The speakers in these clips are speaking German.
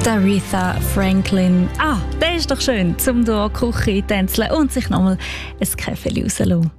Aretha Franklin. Der ist doch schön, zum durch die Küche tänzeln und sich nochmal ein Käffeli rauslassen.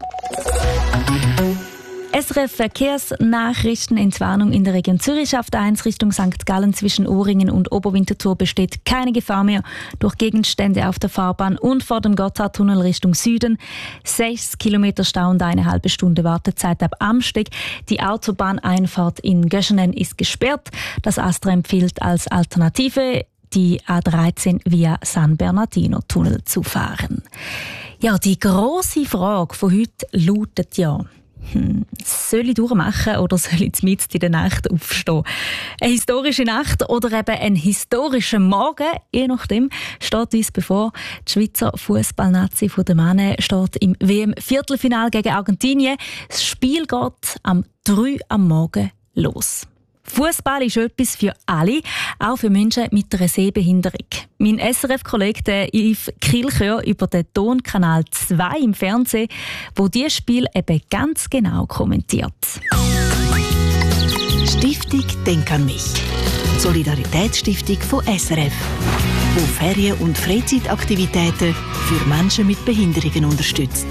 SRF Verkehrsnachrichten. Entwarnung in der Region Zürich auf der 1 Richtung St. Gallen zwischen Ohringen und Oberwinterthur besteht keine Gefahr mehr durch Gegenstände auf der Fahrbahn und vor dem Gotthardtunnel Richtung Süden. 6 Kilometer Stau und eine halbe Stunde Wartezeit ab Amsteg. Die Autobahneinfahrt in Göschenen ist gesperrt. Das ASTRA empfiehlt als Alternative, die A13 via San Bernardino-Tunnel zu fahren. Ja, die grosse Frage von heute lautet ja: soll ich durchmachen oder soll ich mitten in der Nacht aufstehen? Eine historische Nacht oder eben ein historischer Morgen, je nachdem, steht uns bevor. Die Schweizer Fußballnazi der Männer steht im WM-Viertelfinale gegen Argentinien. Das Spiel geht am 3 am Morgen los. Fußball ist etwas für alle, auch für Menschen mit einer Sehbehinderung. Mein SRF-Kollege Yves Kilchör über den Tonkanal 2 im Fernsehen, wo dieses Spiel eben ganz genau kommentiert. Stiftung Denk an mich. Solidaritätsstiftung von SRF, wo Ferien- und Freizeitaktivitäten für Menschen mit Behinderungen unterstützt.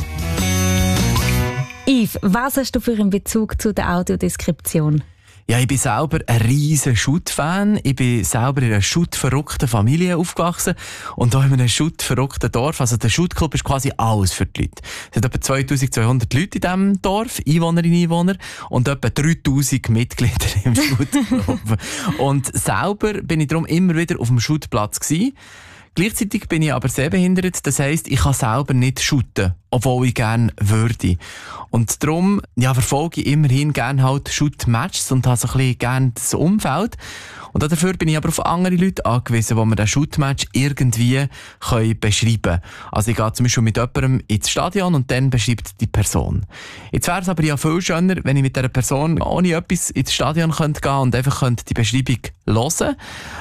Yves, was hast du für einen Bezug zu der Audiodeskription? Ja, ich bin selber ein riesen Schutt-Fan. Ich bin selber in einer schuttverrückten Familie aufgewachsen und auch in einem schuttverrückten Dorf. Also der Schuttclub ist quasi alles für die Leute. Es sind etwa 2200 Leute in diesem Dorf, Einwohnerinnen und Einwohner, und etwa 3000 Mitglieder im Schuttclub. Und selber bin ich darum immer wieder auf dem Schuttplatz gewesen. Gleichzeitig bin ich aber sehbehindert, das heisst, ich kann selber nicht shooten, obwohl ich gerne würde. Und darum verfolge ich immerhin gerne halt Shoot-Matches und habe so ein bisschen gerne das Umfeld. Und dafür bin ich aber auf andere Leute angewiesen, die mir den Shoot-Match irgendwie beschreiben können. Also ich gehe zum Beispiel mit jemandem ins Stadion und dann beschreibt die Person. Jetzt wäre es aber ja viel schöner, wenn ich mit dieser Person ohne etwas ins Stadion gehen könnte und einfach die Beschreibung hören.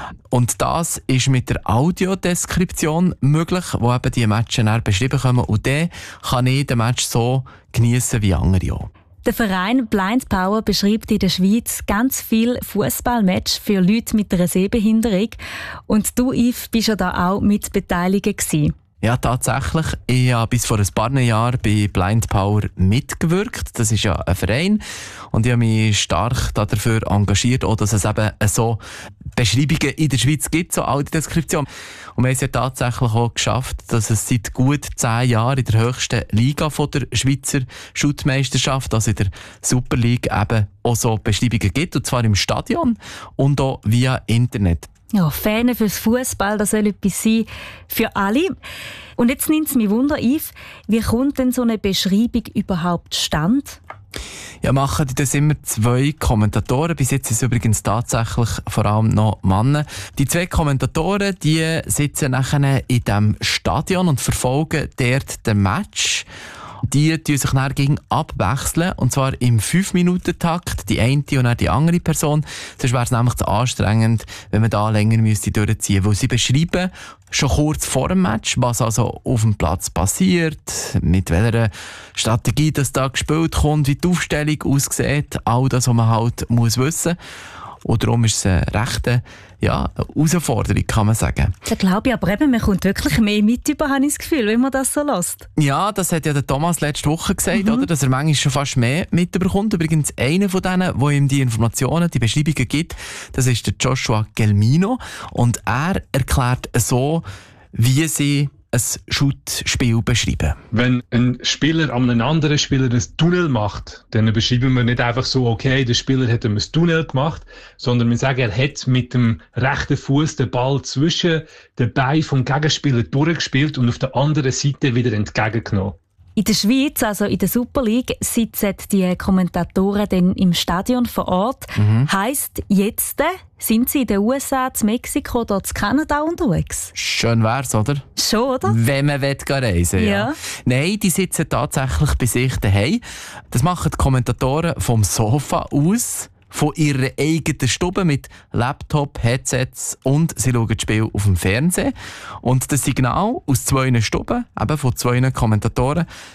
Und das ist mit der Audiodeskription möglich, wo eben die Matches dann beschrieben kommen. Und dann kann ich den Match so geniessen wie andere auch. Der Verein Blind Power beschreibt in der Schweiz ganz viele Fußballmatches für Leute mit einer Sehbehinderung. Und du, Yves, bist ja da auch mit beteiligt gewesen. Ja, tatsächlich. Ich habe bis vor ein paar Jahren bei Blind Power mitgewirkt. Das ist ja ein Verein. Und ich habe mich stark dafür engagiert, auch dass es eben so Beschreibungen in der Schweiz gibt, so Audiodeskription. Und wir haben es ja tatsächlich auch geschafft, dass es seit gut 10 Jahren in der höchsten Liga von der Schweizer Schuttmeisterschaft, also in der Super League, eben auch so Beschreibungen gibt. Und zwar im Stadion und auch via Internet. Ja, Fan fürs Fußball, das soll etwas sein für alle. Und jetzt nimmt es mich Wunder, Yves, wie kommt denn so eine Beschreibung überhaupt zustande? Ja, machen das immer 2 Kommentatoren. Bis jetzt sind es übrigens tatsächlich vor allem noch Männer. Die 2 Kommentatoren, die sitzen nachher in diesem Stadion und verfolgen dort den Match. Die tun sich dann gegen abwechseln, und zwar im 5-Minuten-Takt, die eine und dann die andere Person. Sonst wäre es nämlich zu anstrengend, wenn man da länger durchziehen müsste. Weil sie beschreiben schon kurz vor dem Match, was also auf dem Platz passiert, mit welcher Strategie das da gespielt kommt, wie die Aufstellung aussieht, all das, was man halt muss wissen. Und darum ist es eine rechte Herausforderung, kann man sagen. Da glaube ich aber eben, man kommt wirklich mehr mit über, habe ich das Gefühl, wenn man das so lässt. Ja, das hat ja der Thomas letzte Woche gesagt, oder? Dass er manchmal schon fast mehr mitbekommt. Übrigens, einer von denen, der ihm die Informationen, die Beschreibungen gibt, das ist der Joshua Gelmino. Und er erklärt so, wie sie ein Shoot-Spiel beschreiben. Wenn ein Spieler an einen anderen Spieler ein Tunnel macht, dann beschreiben wir nicht einfach so, okay, der Spieler hat ein Tunnel gemacht, sondern wir sagen, er hat mit dem rechten Fuß den Ball zwischen den Beinen vom Gegenspieler durchgespielt und auf der anderen Seite wieder entgegengenommen. In der Schweiz, also in der Super League, sitzen die Kommentatoren dann im Stadion vor Ort. Heisst, jetzt sind sie in den USA, in Mexiko oder in Kanada unterwegs? Schön wär's, oder? Schon, oder? Wenn man reisen will, ja. Nein, die sitzen tatsächlich bei sich daheim. Das machen die Kommentatoren vom Sofa aus, von ihrer eigenen Stube mit Laptop, Headsets, und sie schauen das Spiel auf dem Fernsehen. Und das Signal aus 2 Stuben, eben von 2 Kommentatoren,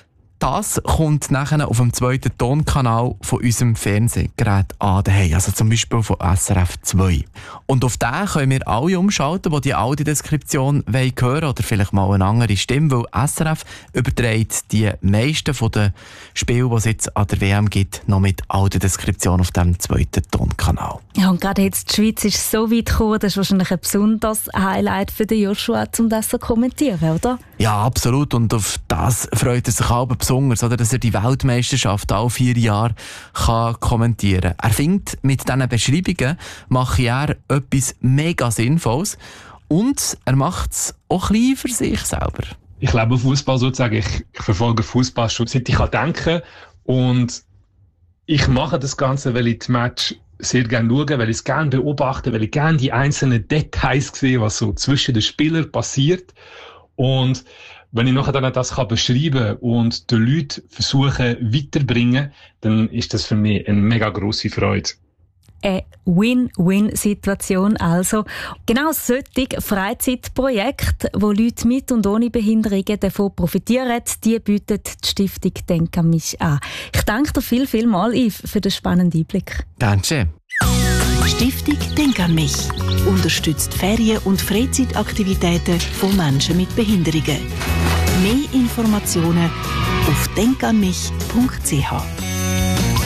das kommt nachher auf dem zweiten Tonkanal von unserem Fernsehgerät an, also zum Beispiel von SRF 2. Und auf den können wir alle umschalten, die die Audiodeskription hören wollen oder vielleicht mal eine andere Stimme, weil SRF überträgt die meisten von den Spielen, die es jetzt an der WM gibt, noch mit Audiodeskription auf dem zweiten Tonkanal. Ja, und gerade jetzt, die Schweiz ist so weit gekommen, das ist wahrscheinlich ein besonderes Highlight für den Joshua, um das zu kommentieren, oder? Ja, absolut. Und auf das freut er sich auch besonders, oder, dass er die Weltmeisterschaft alle 4 Jahre kommentieren kann. Er findet, mit diesen Beschreibungen mache er etwas mega Sinnvolles und er macht es auch ein bisschen für sich selber. Ich glaube Fußball sozusagen. Ich verfolge Fußball schon seit ich denken kann. Und ich mache das Ganze, weil ich die Match sehr gerne schaue, weil ich es gerne beobachte, weil ich gerne die einzelnen Details sehe, was so zwischen den Spielern passiert. Und wenn ich nachher dann das beschreiben kann und den Leuten versuchen weiterbringen, dann ist das für mich eine mega grosse Freude. Eine Win-Win-Situation also. Genau solche Freizeitprojekte, wo Leute mit und ohne Behinderungen davon profitieren, die bietet die Stiftung «Denk an mich» an. Ich danke dir viel mal, Yves, für den spannenden Einblick. Danke. Stiftung «Denk an mich» unterstützt Ferien- und Freizeitaktivitäten von Menschen mit Behinderungen. Mehr Informationen auf denkanmich.ch.